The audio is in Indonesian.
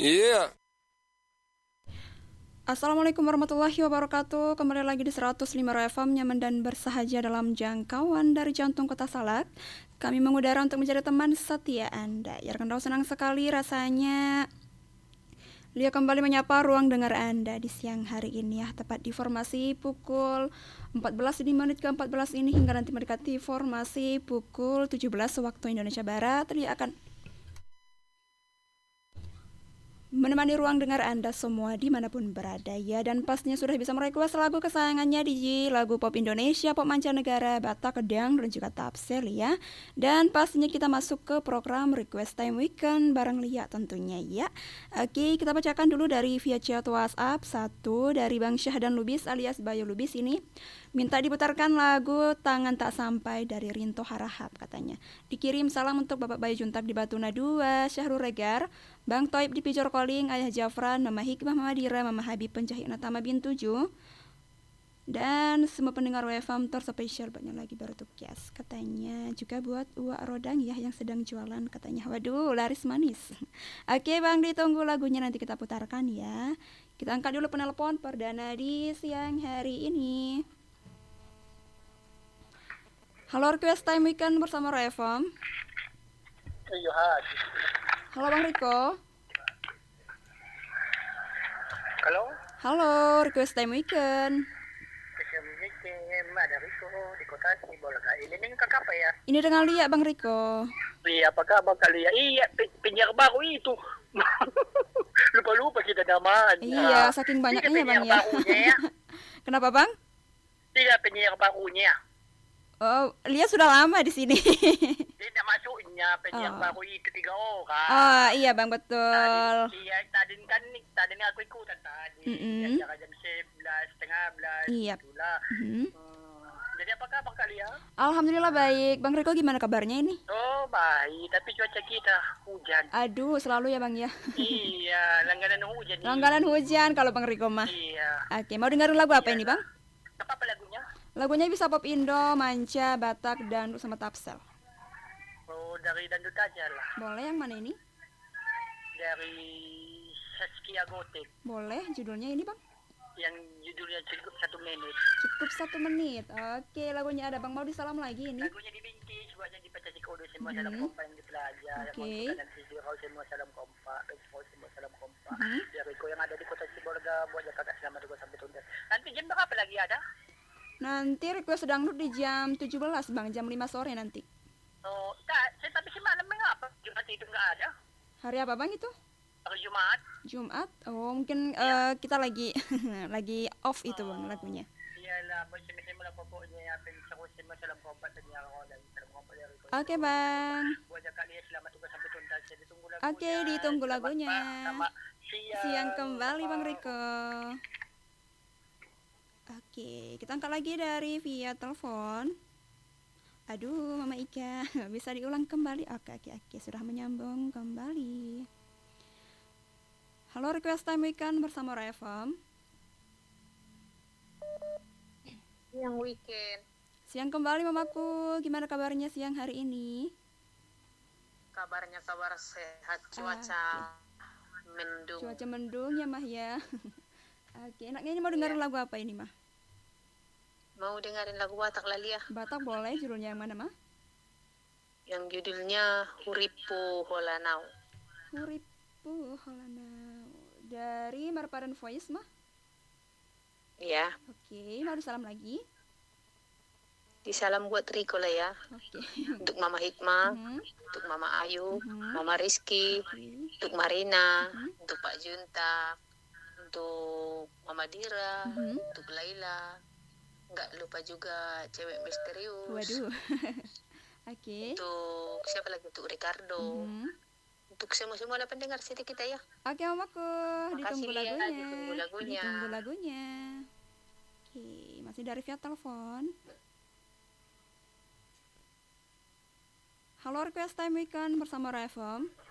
Iya. Assalamualaikum warahmatullahi wabarakatuh. Kembali lagi di 105 FM, nyaman dan bersahaja dalam jangkauan dari jantung kota Salak. Kami mengudara untuk menjadi teman setia Anda. Ya kan, senang sekali rasanya Lia kembali menyapa ruang dengar Anda di siang hari ini ya, tepat di formasi pukul 14 di menit ke-14 ini hingga nanti mendekati formasi pukul 17 waktu Indonesia Barat. Lia akan menemani ruang dengar Anda semua dimanapun berada ya. Dan pastinya sudah bisa merequest lagu kesayangannya di lagu pop Indonesia, pop mancanegara, Batak, Kedang, dan juga Tapsel ya. Dan pastinya kita masuk ke program Request Time Weekend bareng Lia tentunya ya. Oke, kita bacakan dulu dari via chat WhatsApp. Satu dari Bang Syah dan Lubis alias Bayu Lubis ini minta diputarkan lagu Tangan Tak Sampai dari Rinto Harahap katanya. Dikirim salam untuk Bapak Bayu Juntak di Batuna 2, Syahrul Regar, Bang Toib di Pijor Koling, Ayah Jafran, Mama Hikmah, Mama Dira, Mama Habib Penjahit Natama bin 7, dan semua pendengar WFM terspesial banyak lagi baru tuh yes. Katanya juga buat Uwa Rodang ya yang sedang jualan katanya. Waduh, laris manis. Oke Bang, ditunggu lagunya nanti kita putarkan ya. Kita angkat dulu penelpon perdana di siang hari ini. Halo Request Time Weekend bersama WFM. Halo Bang Riko. Halo, Request Time Weekend. Ada Riko di kota Sibolga. Ini kakak apa ya? Ini dengan Lia Bang Riko. Iya, apakah Bang Lia? Iya, penyiar baru itu. Lupa kita namanya. Iya, saking banyaknya Bang ya. Ya. Kenapa Bang? Tidak, penyiar barunya. Oh, Lia sudah lama di sini. Tidak masuknya penyiar baru itu 3 orang. Oh, iya Bang, betul. Tadi aku ikutan tadi. Jam 11:30. Iya. Itulah. Jadi apakah Bang Lia? Alhamdulillah baik. Bang Riko gimana kabarnya ini? Oh, baik, tapi cuaca kita hujan. Aduh, selalu ya Bang ya. Iya, langganan hujan. Langganan hujan kalau Bang Riko mah. Iya. Oke, mau dengerin lagu apa ini Bang? Apa lagunya? Lagunya bisa pop Indo, manca, Batak, dan sama Tapsel. Oh, dari Dandut aja lah. Boleh yang mana ini? Dari Saskia Gotik. Boleh, judulnya ini Bang? Yang judulnya cukup 1 menit. Cukup 1 menit. Oke, lagunya ada Bang, mau disalam lagi ini? Lagunya dibinti, sebuahnya dipecah kode semua salam kompa yang dipelajar. Oke. Yang dan sisi kau semua salam kompa, kau semua salam kompa. Dari kau yang ada di kota Sibolga, buat kakak selamat juga sampai tuntas. Nanti jam berapa lagi ada? Nanti request dangdut di jam 17 Bang, jam 5 sore nanti. Oh, tapi semalam mengapa? Jumat itu enggak ada? Hari apa Bang itu? Hari Jumat. Jumat? Oh, mungkin kita lagi lagi off itu Bang lagunya. Iyalah, macam-macam lah pokoknya apa yang semua salam kompa tanya orang dan salam kompa dari kau. Oke Bang. Buat kalian selamat juga sampai tuntas. Ditunggu lagunya. Oke, ditunggu lagunya. Siang kembali Bang Riko. Oke, kita angkat lagi dari via telepon. Aduh, Mama Ika, bisa diulang kembali? Oke, sudah menyambung kembali. Halo Request Time Weekend bersama RFM. Siang weekend. Siang kembali Mamaku, gimana kabarnya siang hari ini? Kabarnya kabar sehat, cuaca mendung. Cuaca mendung ya Mah ya. Oke, enaknya ini mau dengerin lagu apa ini Mah? Mau dengerin lagu Batak Lalia. Batak boleh, judulnya yang mana Mah? Yang judulnya Huripu Holanau. Huripu Holanau. Dari Marpadan Voice Mah? Iya. Oke, mau disalam lagi? Disalam buat Riko lah ya. Oke. Untuk Mama Hikmah, untuk Mama Ayu, Mama Rizky, untuk Marina, untuk Pak Junta, untuk Mama Dira, untuk Laila. Nggak lupa juga cewek misterius. Waduh. Oke. Untuk siapa lagi? Untuk Ricardo. Untuk semua pendengar sini kita ya. Oke Mamaku, ditunggu ditunggu lagunya. Ditunggu lagunya. Oke, masih dari via telepon. Halo Request Time Weekend bersama RFM.